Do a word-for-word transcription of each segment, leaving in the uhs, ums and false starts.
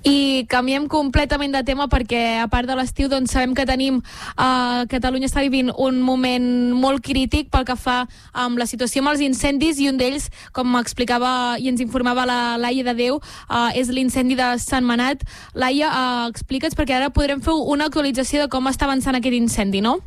I canviem completament de tema perquè, a part de l'estiu, doncs sabem que tenim uh, Catalunya està vivint un moment molt crític pel que fa amb la situació amb els incendis, i un d'ells, com explicava i ens informava la Laia de Déu, uh, és l'incendi de Sentmenat. Laia, uh, explica'ns, perquè ara podrem fer una actualització de com està avançant aquest incendi, no?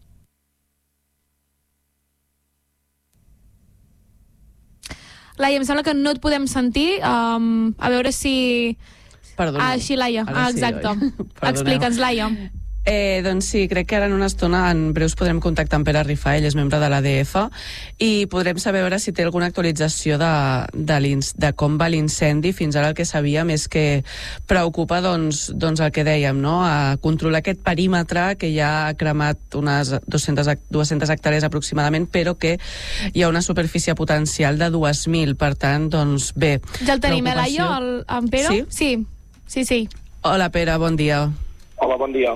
Laia, em sembla que no et podem sentir. Um, a veure si... Perdoneu. Ah, així, Laia. Ara Ah, sí, exacte. oi? Explica'ns, Laia. Eh, doncs sí, crec que ara en una estona, en breus, podrem contactar amb Pere Rifà, ell és membre de l'A D F, i podrem saber veure si té alguna actualització de, de, de com va l'incendi. Fins ara el que sabíem és que preocupa, doncs, doncs el que dèiem, no? A controlar aquest perímetre que ja ha cremat unes dues-centes hectàrees aproximadament, però que hi ha una superfície potencial de dues mil. Per tant, doncs bé. Ja el tenim, eh, Laia, el, en Pere? Sí? Sí, sí, sí. Hola, Pere, bon dia. Hola, bon dia.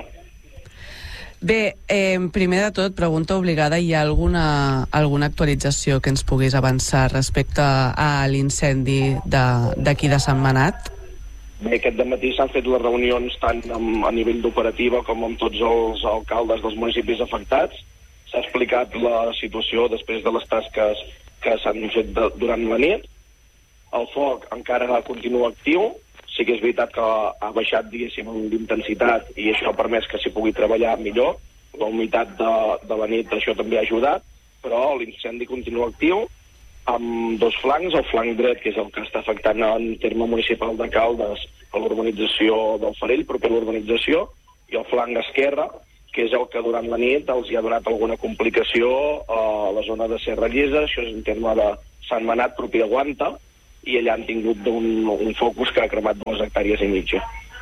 Bé, eh, primer de tot, pregunta obligada, hi ha alguna, alguna actualització que ens puguis avançar respecte a l'incendi d'aquí de, de Sentmenat? Bé, aquest dematí s'han fet les reunions tant amb, a nivell d'operativa com amb tots els alcaldes dels municipis afectats. S'ha explicat la situació després de les tasques que s'han fet de, durant la nit. El foc encara continua actiu. Sí que és veritat que ha baixat, diguéssim, d'intensitat, i això ha permès que s'hi pugui treballar millor. La humitat de, de la nit, això també ha ajudat, però l'incendi continua actiu amb dos flancs. El flanc dret, que és el que està afectant en terme municipal de Caldes, a l'urbanització del Farell, proper a l'urbanització, i el flanc esquerre, que és el que durant la nit els hi ha donat alguna complicació a la zona de Serra Llisa. Això és en terme de Sentmenat, proper a Guanta, i allà han tingut un, un focus que ha cremat dues hectàrees i mitja.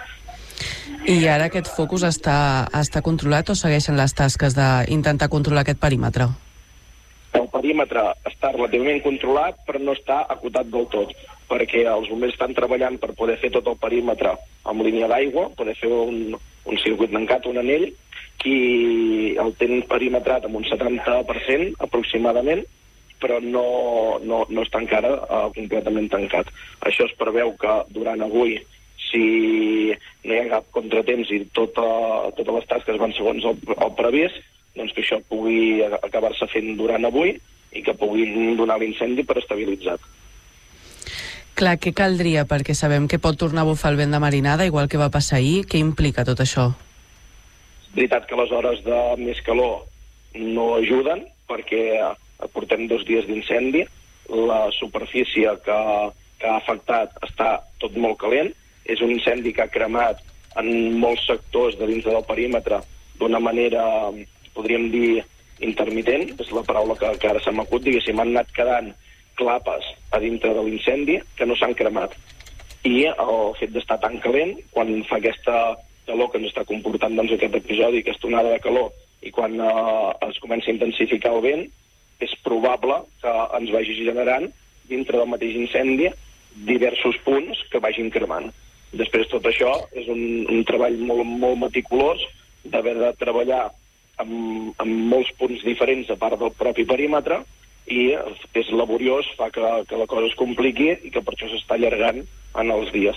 I ara aquest focus està, està controlat o segueixen les tasques d'intentar controlar aquest perímetre? El perímetre està relativament controlat, però no està acotat del tot, perquè els bombers estan treballant per poder fer tot el perímetre amb línia d'aigua, poder fer un, un circuit tancat, un anell, i el tenen perimetrat amb un setanta per cent aproximadament, però no, no, no està encara uh, completament tancat. Això es preveu que durant avui, si no hi ha cap contratemps i tota, totes les tasques van segons el, el previst, doncs que això pugui acabar-se fent durant avui i que puguin donar l'incendi per estabilitzat. Clar, què caldria? Perquè sabem que pot tornar a bufar el vent de marinada, igual que va passar ahir. Què implica tot això? És veritat que les hores de més calor no ajuden, perquè portem dos dies d'incendi, la superfície que, que ha afectat està tot molt calent, és un incendi que ha cremat en molts sectors de dins del perímetre d'una manera, podríem dir, intermitent, és la paraula que, que ara se m'acut, diguéssim, han anat quedant clapes a dintre de l'incendi que no s'han cremat. I el fet d'estar tan calent, quan fa aquesta calor que ens està comportant doncs, aquest episodi, aquesta onada de calor, i quan eh, es comença a intensificar el vent, és probable que ens vagi generant, dintre del mateix incendi, diversos punts que vagin cremant. Després tot això és un, un treball molt, molt meticulós, d'haver de treballar amb, amb molts punts diferents a part del propi perímetre, i és laboriós, fa que, que la cosa es compliqui i que per això s'està allargant en els dies.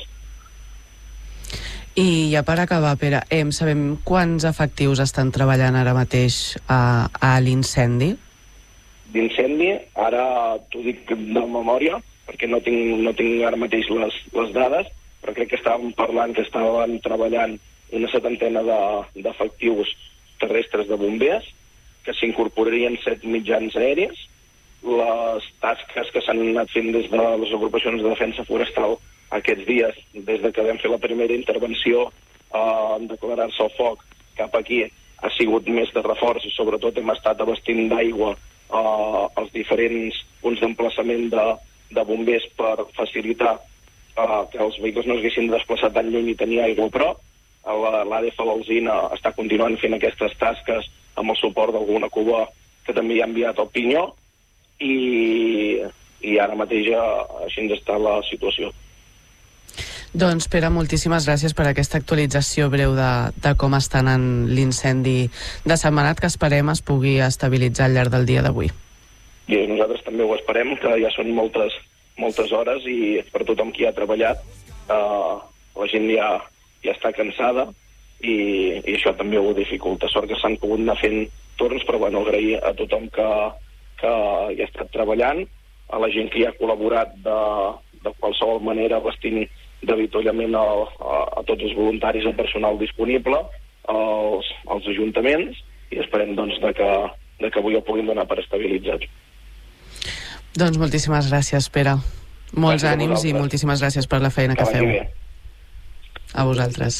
I ja per acabar, Pere, eh, sabem quants efectius estan treballant ara mateix a, a l'incendi? D'incendi, ara t'ho dic de memòria, perquè no tinc, no tinc ara mateix les, les dades, però crec que estàvem parlant que estaven treballant una setantena d'efectius de, terrestres de bombers, que s'incorporarien set mitjans aèris. Les tasques que s'han anat fent des de les agrupacions de defensa forestal aquests dies, des de que vam fer la primera intervenció eh, en declarar-se el foc cap aquí, ha sigut més de reforç, i sobretot hem estat abastint d'aigua Uh, els diferents punts d'emplaçament de, de bombers per facilitar uh, que els vehicles no es haguessin de desplaçar tan lluny i tenir aigua a prop. L'A D F a l'Alzina està continuant fent aquestes tasques amb el suport d'alguna Cuba que també hi ha enviat al Pinyó, i, i ara mateix així ens està la situació. Doncs, Pere, moltíssimes gràcies per aquesta actualització breu de, de com està anant l'incendi de Sentmenat, que esperem es pugui estabilitzar al llarg del dia d'avui. I nosaltres també ho esperem, que ja són moltes, moltes hores, i per tothom qui ha treballat eh, la gent ja, ja està cansada i, i això també ho dificulta. Sort que s'han pogut anar fent torns, però bueno, agrair a tothom que, que hi ha estat treballant, a la gent que hi ha col·laborat de, de qualsevol manera vestint d'avituallament a, a, a tots els voluntaris i el personal disponible, als, als ajuntaments, i esperem doncs, de que, de que avui el puguin donar per estabilitzat. Doncs moltíssimes gràcies, Pere. Molts gràcies ànims i moltíssimes gràcies per la feina que, que feu. A vosaltres.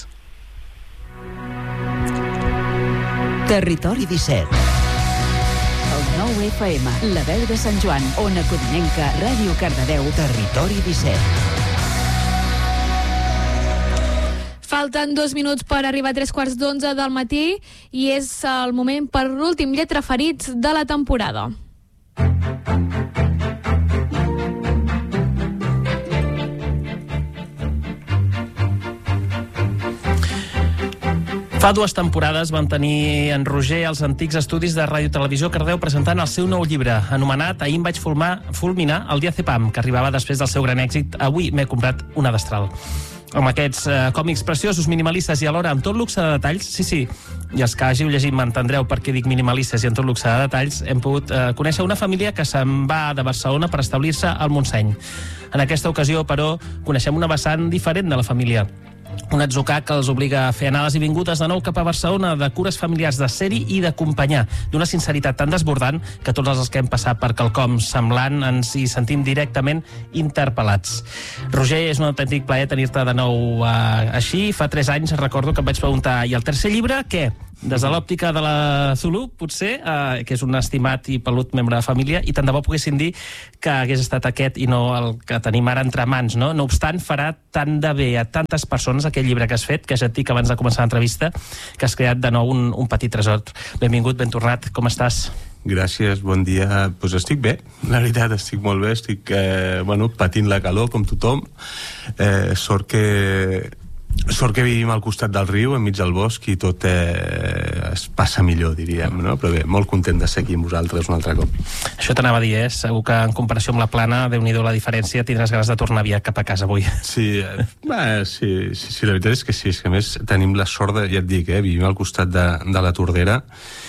Territori disset. El nou F M, la veu de Sant Joan, Ona Codinenca, Ràdio Cardedeu, Territori disset. Falten dos minuts per arribar a tres quarts d'onze del matí i és el moment per l'últim Lletra Ferits de la temporada. Fa dues temporades van tenir en Roger als antics estudis de Ràdio Televisió Cardedeu presentant el seu nou llibre, anomenat Ahir em vaig fulmar, fulminar el diazepam, que arribava després del seu gran èxit Avui m'he comprat una destral. Amb aquests eh, còmics preciosos, minimalistes i alhora amb tot luxe de detalls, sí, sí, i els que hàgiu llegit m'entendreu per què dic minimalistes i amb tot luxe de detalls, hem pogut eh, conèixer una família que se'n va de Barcelona per establir-se al Montseny. En aquesta ocasió, però, coneixem una vessant diferent de la família. Un atzucac que els obliga a fer anades i vingudes de nou cap a Barcelona, de cures familiars, de ser-hi i d'acompanyar, d'una sinceritat tan desbordant que tots els que hem passat per quelcom semblant ens hi sentim directament interpel·lats. Roger, és un autèntic plaer tenir-te de nou eh, així. Fa tres anys recordo que em vaig preguntar, i el tercer llibre, què? Des de l'òptica de la Zulu, potser, eh, que és un estimat i pelut membre de família, i tant de bo poguessin dir que hagués estat aquest i no el que tenim ara entre mans, no? No obstant, farà tant de bé a tantes persones aquest llibre que has fet, que ja et dic abans de començar l'entrevista, que has creat de nou un, un petit tresor. Benvingut, ben tornat, com estàs? Gràcies, bon dia. Pues estic bé, la veritat, estic molt bé, estic eh, bueno, patint la calor, com tothom. Eh, sort que... Sort que vivim al costat del riu, enmig del bosc, i tot eh, es passa millor, diríem, no? Però bé, molt content de ser aquí amb vosaltres un altre cop. Això t'anava a dir, eh? Segur que en comparació amb la plana, Déu-n'hi-do la diferència, tindràs ganes de tornar aviat cap a casa avui. Sí, eh, bé, sí, sí, sí, la veritat és que sí, és que a més tenim la sort de, ja et dic, eh, vivim al costat de, de la Tordera,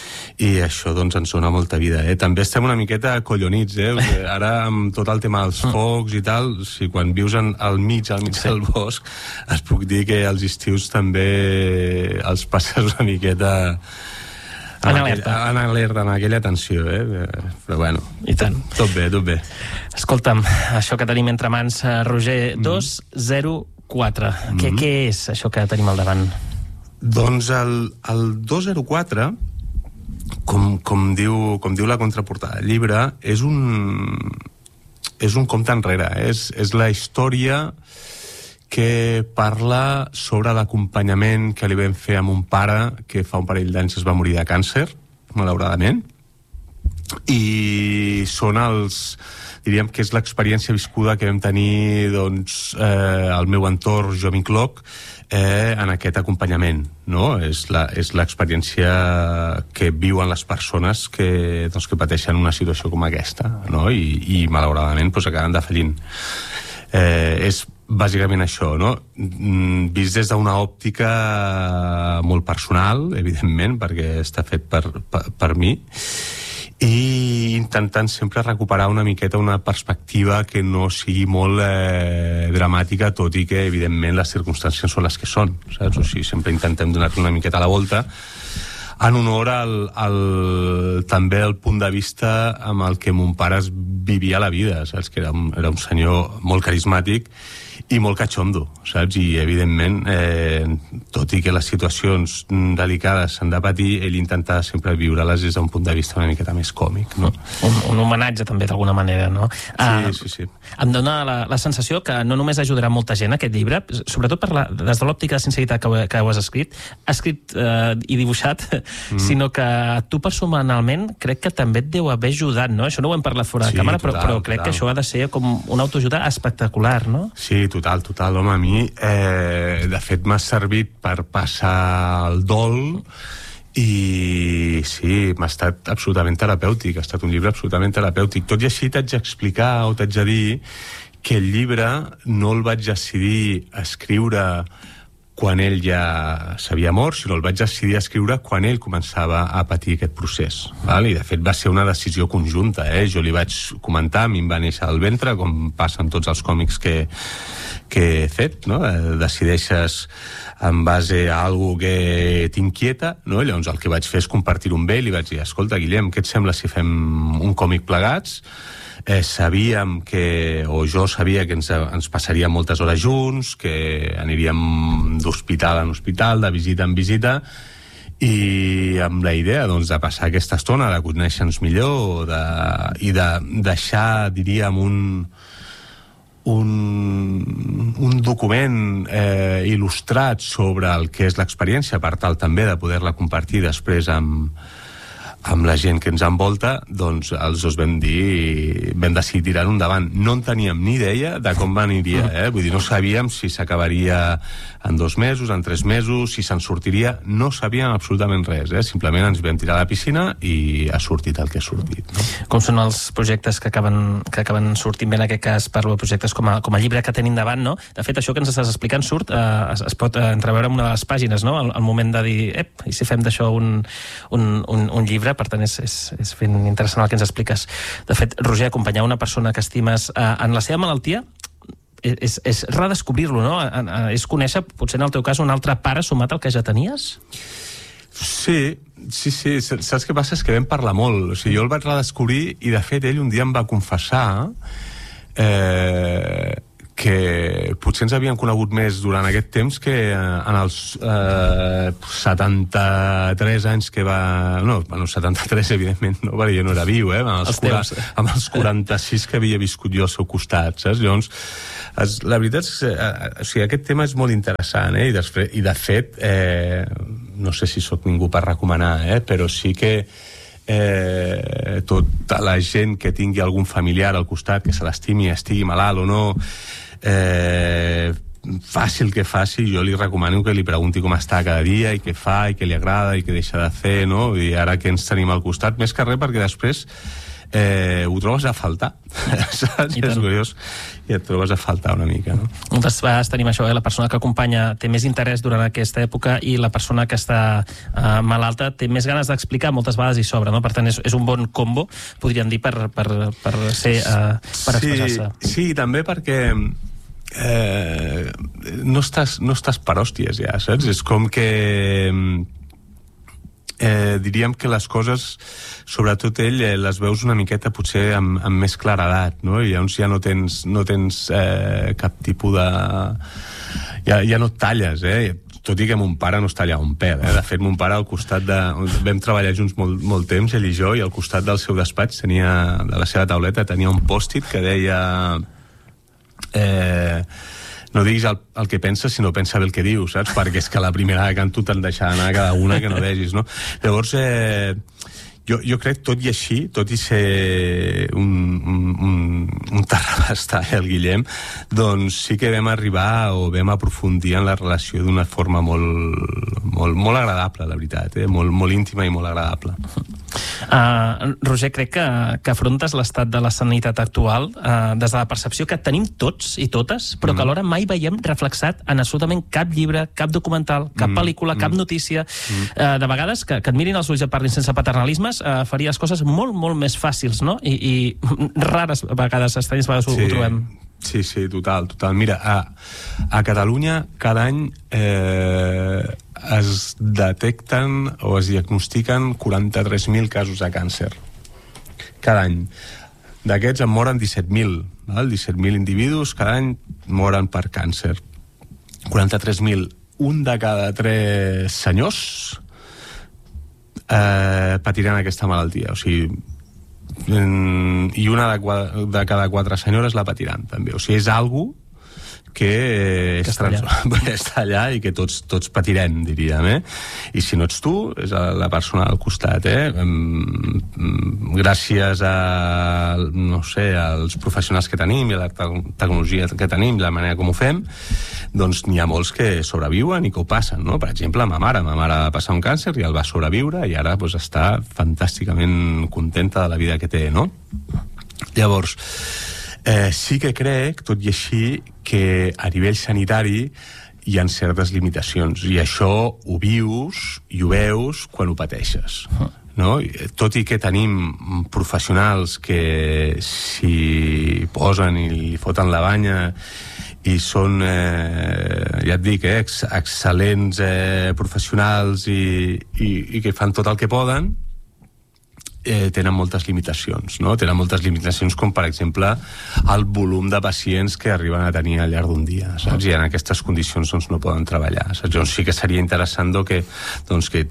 i això doncs ens dona molta vida, eh? També estem una miqueta collonits, eh? O sigui, ara amb tot el tema dels focs i tal, si quan vius en, al mig, al mig del bosc, es puc dir que als estius també els passes una miqueta en, en alerta, en alerta, en aquella tensió, eh? Però bueno, i tant. Tot bé, tot bé. Escolta'm, això que tenim entre mans, Roger, mm. dos zero quatre, mm. què, què és això que tenim al davant? Doncs el, el dos zero quatre, Com, com, diu, com diu la contraportada del llibre, és un, és un compte enrere. És, és la història que parla sobre l'acompanyament que li vam fer a mon pare, que fa un parell d'anys es va morir de càncer, malauradament. I són els... diríem que és l'experiència viscuda que vam tenir doncs, eh, al meu entorn, jo m'incloc, eh, en aquest acompanyament, no? És la, és l'experiència que viuen les persones que, doncs, que pateixen una situació com aquesta, no? I, i malauradament doncs, acaben defallint. Eh, és bàsicament això, no? Vist des d'una òptica molt personal, evidentment, perquè està fet per, per, per mi, i intentant sempre recuperar una miqueta una perspectiva que no sigui molt eh, dramàtica, tot i que evidentment les circumstàncies són les que són, saps? O sigui, sempre intentem donar-li una miqueta a la volta en honor al, al, també al punt de vista amb el que mon pare es vivia la vida, saps? Que era un, era un senyor molt carismàtic i molt catxondo, saps? I evidentment, eh, tot i que les situacions delicades s'han de patir, ell intentava sempre viure-les des d'un punt de vista una miqueta més còmic, no? Un, un homenatge també d'alguna manera, no? Sí, uh, sí, sí. Em dona la, la sensació que no només ajudarà molta gent aquest llibre, sobretot per la, des de l'òptica de sinceritat que, que ho has escrit, has escrit uh, i dibuixat, mm. sinó que tu personalment crec que també et deu haver ajudat, no? Això no ho hem parlat fora de sí, càmera, total, però, però crec total. que això ha de ser com una autoajuda espectacular, no? Sí, total, total. Home, a mi, eh, de fet, m'ha servit per passar el dol i sí, m'ha estat absolutament terapèutic, ha estat un llibre absolutament terapèutic. Tot i així t'haig d'explicar o t'haig de dir que el llibre no el vaig decidir escriure quan ell ja s'havia mort, sinó el vaig decidir escriure quan ell començava a patir aquest procés. Val? I de fet va ser una decisió conjunta. Eh? Jo li vaig comentar, a mi em va néixer al ventre, com passa en tots els còmics que, que he fet, no? Eh, decideixes en base a algo que t'inquieta, no? Llavors el que vaig fer és compartir-ho amb ell, li vaig dir, escolta, Guillem, què et sembla si fem un còmic plegats? Eh, sabíem que, o jo sabia que ens, ens passaríem moltes hores junts, que aniríem d'hospital en hospital, de visita en visita, i amb la idea doncs, de passar aquesta estona, de conèixer-nos millor, de, i de deixar, diríem, un, un, un document eh, il·lustrat sobre el que és l'experiència, per tal també de poder-la compartir després amb amb la gent que ens envolta, doncs els dos vam dir, vam decidir tirar-ho endavant. No en teníem ni idea de com aniria, eh? Vull dir, no sabíem si s'acabaria en dos mesos, en tres mesos, si se'n sortiria, no sabíem absolutament res, eh? Simplement ens vam tirar a la piscina i ha sortit el que ha sortit. No? Com són els projectes que acaben, que acaben sortint bé, en aquest cas parlo de projectes com a, com a llibre que tenim davant, no? De fet, això que ens estàs explicant surt, eh, es, es pot entreveure en una de les pàgines, no? Al, al moment de dir, ep, i si fem d'això un, un, un, un llibre, per tant és, és, és ben interessant el que ens expliques. De fet, Roger, acompanyar una persona que estimes eh, en la seva malaltia és, és redescobrir-lo, no? És conèixer, potser en el teu cas, un altre pare sumat al que ja tenies? Sí, sí, sí. Saps què passa? És que vam parlar molt. O sigui, jo el vaig redescobrir i, de fet, ell un dia em va confessar eh, que potser ens havíem conegut més durant aquest temps que en els eh, setanta-tres anys que va... No, bueno, setanta-tres, evidentment, no, perquè jo no era viu, eh? Amb els, els, amb els quaranta-sis que havia viscut jo al seu costat, saps? Llavors, es, la veritat és que eh, o sigui, aquest tema és molt interessant, eh? I, després, i de fet, eh, no sé si sóc ningú per recomanar, eh? Però sí que eh, tota la gent que tingui algun familiar al costat, que se l'estimi, estigui malalt o no, eh, fàcil que faci, jo li recomano que li pregunti com està cada dia i què fa i què li agrada i què deixa de fer, no? I ara que ens tenim al costat, més que res perquè després eh, ho trobes a faltar, saps? És curiós, i et trobes a faltar una mica, no? Moltes vegades tenim això, eh? La persona que acompanya té més interès durant aquesta època i la persona que està eh, malalta té més ganes d'explicar, moltes vegades hi sobra, no? Per tant, és, és un bon combo, podríem dir, per, per, per ser, eh, per expressar-se. Sí, sí, també perquè eh, no, estàs, no estàs per hòsties ja, saps? És com que eh, diríem que les coses, sobretot ell, eh, les veus una miqueta potser amb, amb més claredat, no? I llavors ja no tens, no tens eh, cap tipus de... Ja, ja no et talles, eh? Tot i que mon pare no es talla un pèl, eh? De fet, mon pare al costat de... Vam treballar junts molt, molt temps, ell i jo, i al costat del seu despatx tenia, de la seva tauleta, tenia un pòst-it que deia... Eh, no diguis el, el que penses, sinó pensa bé el que dius, saps? Perquè és que la primera de canto te'n deixa anar cada una que no vegis, no? Llavors, eh, jo, jo crec, tot i així, tot i ser un, un, un, un terrabastall, el Guillem, doncs sí que vam arribar o vam aprofundir en la relació d'una forma molt, molt, molt agradable, la veritat, eh? molt, molt íntima i molt agradable. Uh, Roger, crec que, que afrontes l'estat de la sanitat actual uh, des de la percepció que tenim tots i totes, però mm. que alhora mai veiem reflexat en absolutament cap llibre, cap documental, cap mm. pel·lícula, mm. cap notícia. Mm. Uh, de vegades, que, que et mirin els ulls i parlin sense paternalismes, uh, faria les coses molt, molt més fàcils, no? I, i rares vegades, estranyes vegades sí. ho, ho trobem. Sí, sí, total, total. Mira, a, a Catalunya cada any eh, es detecten o es diagnostiquen quaranta-tres mil casos de càncer. Cada any. D'aquests en moren disset mil. disset mil individus cada any moren per càncer. quaranta-tres mil. Un de cada tres senyors eh, patiran aquesta malaltia. O sigui, i una de, quatre, de cada quatre senyores la patiran també, o sigui, és algo que, que està, allà. està allà i que tots, tots patirem, diríem, eh? I si no ets tu, és la persona al costat, eh? Gràcies a, no sé, als professionals que tenim i a la tecnologia que tenim i la manera com ho fem, doncs n'hi ha molts que sobreviuen i que ho passen, no? Per exemple, ma mare, ma mare va passar un càncer i el va sobreviure i ara doncs, està fantàsticament contenta de la vida que té, no? Llavors, Eh, sí que crec, tot i així, que a nivell sanitari hi ha certes limitacions, i això ho vius i ho veus quan ho pateixes. No? Tot i que tenim professionals que s'hi posen i li foten la banya i són, eh, ja et dic, eh, ex excel·lents eh, professionals i, i, i que fan tot el que poden, eh, tenen moltes limitacions, no? Tenen moltes limitacions com, per exemple, el volum de pacients que arriben a tenir al llarg d'un dia, saps? I en aquestes condicions doncs, no poden treballar, saps? Doncs sí que seria interessant que, doncs, que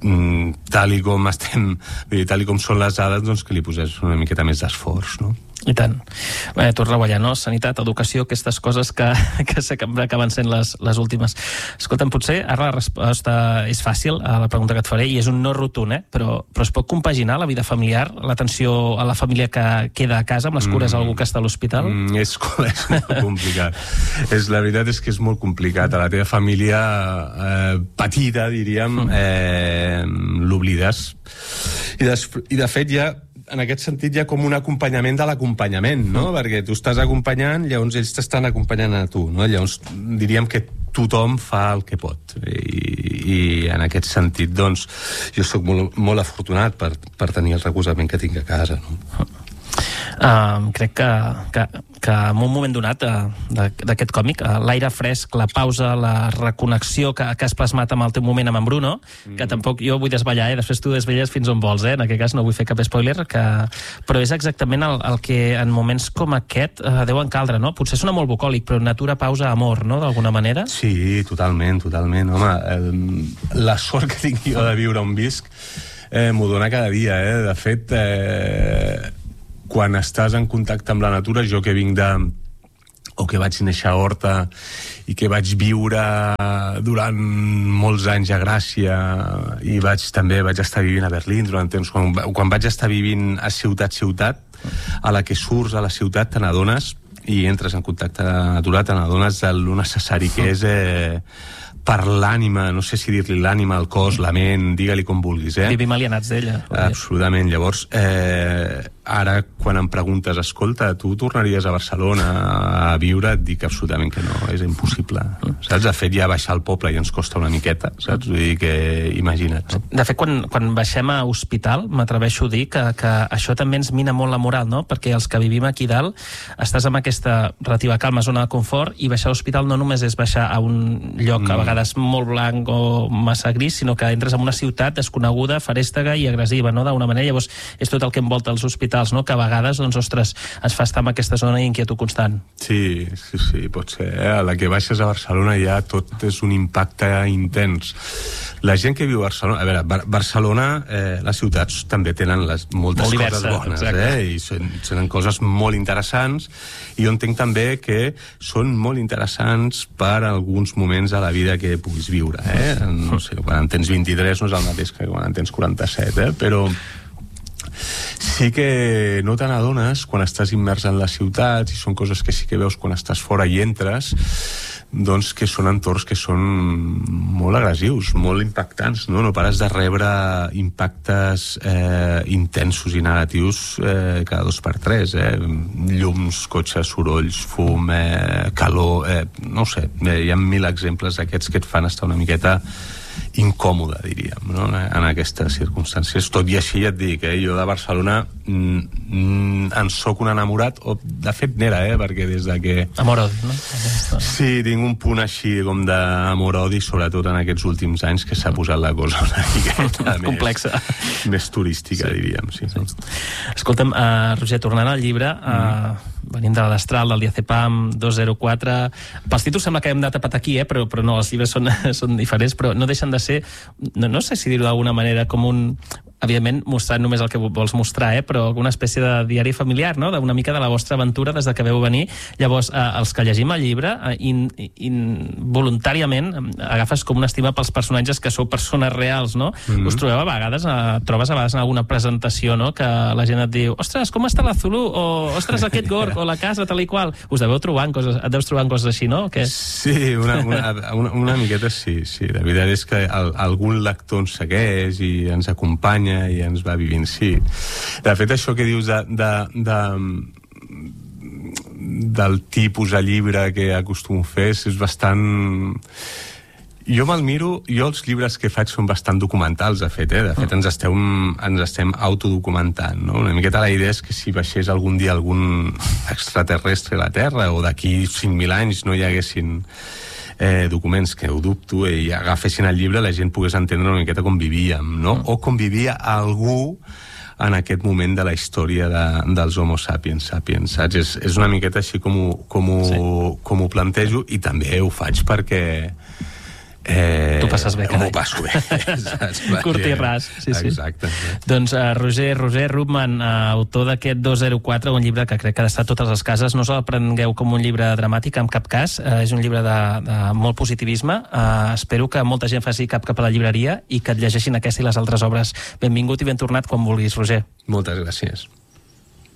tal i com estem, tal i com són les dades, doncs que li posés una miqueta més d'esforç, no? I tant. Bé, tot reballar, no? Sanitat, educació, aquestes coses que, que acaben sent les, les últimes. Escolta'm, potser ara la resposta és fàcil a la pregunta que et faré, i és un no rotund, eh? Però, però es pot compaginar la vida familiar, l'atenció a la família que queda a casa amb les cures mm. algú que està a l'hospital? Mm, és, és molt complicat. és, la veritat és que és molt complicat. A la teva família eh, petita, diríem, eh, l'oblides. I, des, I de fet ja en aquest sentit hi ha com un acompanyament de l'acompanyament, no? Mm. Perquè tu estàs acompanyant, llavors ells t'estan acompanyant a tu, no? Llavors diríem que tothom fa el que pot. I, i en aquest sentit, doncs, jo sóc molt, molt afortunat per, per tenir el recolzament que tinc a casa, no? Uh, crec que, que, que en un moment donat uh, d'aquest còmic, uh, l'aire fresc, la pausa, la reconnexió que, que has plasmat amb el teu moment amb en Bruno, mm. que tampoc jo vull desvetllar, eh? Després tu desvelles fins on vols, eh? En aquest cas no vull fer cap spoiler, que... però és exactament el, el que en moments com aquest uh, deuen caldre, no? Potser sona molt bucòlic, però natura, pausa, amor, no? D'alguna manera? Sí, totalment, totalment. Home, eh, la sort que tinc jo de viure on visc eh, m'ho dona cada dia, eh? De fet, eh, quan estàs en contacte amb la natura, jo que vinc de... o que vaig néixer a Horta i que vaig viure durant molts anys a Gràcia i vaig també vaig estar vivint a Berlín durant temps, quan, quan vaig estar vivint a ciutat-ciutat, a la que surts a la ciutat te n'adones i entres en contacte amb la natura, te n'adones de lo necessari que és eh, per l'ànima, no sé si dir-li l'ànima, el cos, la ment, digue-li com vulguis, eh? Vivim alienats d'ella. Absolutament. Llavors, eh, ara, quan em preguntes, escolta, tu tornaries a Barcelona a viure? Et dic absolutament que no, és impossible. Saps? De fet, ja baixar al poble ja ens costa una miqueta, saps? Vull dir que, imagina't. De fet, quan, quan baixem a hospital, m'atreveixo a dir que, que això també ens mina molt la moral, no? Perquè els que vivim aquí dalt, estàs amb aquesta relativa calma, zona de confort, i baixar a l'hospital no només és baixar a un lloc mm. a vegades molt blanc o massa gris, sinó que entres en una ciutat desconeguda, farèstega i agressiva, no? D'una manera. Llavors, és tot el que envolta els hospitals, no? Que a vegades, doncs, ostres, es fa estar en aquesta zona d'inquietud constant. Sí, sí, sí, pot ser. Eh? A la que baixes a Barcelona ja tot és un impacte intens. La gent que viu a Barcelona... A veure, Bar Barcelona, eh, les ciutats també tenen les, moltes molt diversa, coses bones, exacte. eh? I són, són coses molt interessants, i jo entenc també que són molt interessants per alguns moments a la vida que puguis viure, eh? No sé, quan en tens vint-i-tres no és el mateix que quan en tens quaranta-set, eh? Però sí que no te n'adones quan estàs immers en les ciutats, i són coses que sí que veus quan estàs fora i entres, doncs que són entorns que són molt agressius, molt impactants, no? No pares de rebre impactes eh, intensos i negatius eh, cada dos per tres, eh? Llums, cotxes, sorolls, fum, eh, calor, eh, no ho sé, eh, hi ha mil exemples d'aquests que et fan estar una miqueta incòmode, diríem, no? En aquestes circumstàncies. Tot i així, ja et dic, eh? Jo de Barcelona mm, mm, en soc un enamorat, o de fet n'era, eh? Perquè des de que... Amor-odi, no? Sí, tinc un punt així com d'amor-odi, sobretot en aquests últims anys, que s'ha posat la cosa una miqueta més... complexa. Més turística, sí. diríem, sí. sí. Escolta'm, uh, Roger, tornant al llibre, uh, mm. venim de la Destral, del Diazepam, dos zero quatre... Pels títols sembla que hem de tapat aquí, eh? però, però no, els llibres són, són diferents, però no deixen de ser, no, no sé si dir-ho d'alguna manera, com un... evidentment mostrant només el que vols mostrar, eh? Però una espècie de diari familiar, no? D'una mica de la vostra aventura des de que veu venir. Llavors, eh, els que llegim el llibre, eh, in, in, voluntàriament agafes com una estima pels personatges que sou persones reals, no? Mm-hmm. Us trobeu a vegades, eh, trobes a vegades en alguna presentació, no? Que la gent et diu, ostres, com està la Zulu? O, ostres, aquest gorg, o la casa, tal i qual. Us deveu trobar en coses, et deus trobar en coses així, no? O què? Sí, una, una, una, una miqueta sí, sí. La veritat és que el, algun lector ens segueix i ens acompanya i ens va vivint, sí. De fet, això que dius de, de, de, del tipus de llibre que acostumo a fer, és bastant... Jo me'l miro, jo els llibres que faig són bastant documentals, de fet, eh? De fet, ens estem, ens estem autodocumentant, no? Una miqueta la idea és que si baixés algun dia algun extraterrestre a la Terra, o d'aquí cinc mil anys no hi haguessin eh, documents, que ho dubto, eh, i agafessin el llibre, la gent pogués entendre una miqueta com vivíem, no? O com vivia algú en aquest moment de la història de, dels Homo sapiens sapiens, saps? És, és una miqueta així com ho, com ho, sí. com ho plantejo, i també ho faig perquè... Eh, tu passes bé, carai. M'ho passo bé. Curt i ras. Sí, sí. Exacte. Sí. Doncs uh, Roger, Roger Ruppmann, uh, autor d'aquest dos zero quatre, un llibre que crec que ha d'estar a totes les cases. No us el prengueu com un llibre dramàtic en cap cas, uh, és un llibre de, de molt positivisme. Uh, espero que molta gent faci cap cap a la llibreria i que et llegeixin aquesta i les altres obres. Benvingut i ben tornat quan vulguis, Roger. Moltes gràcies.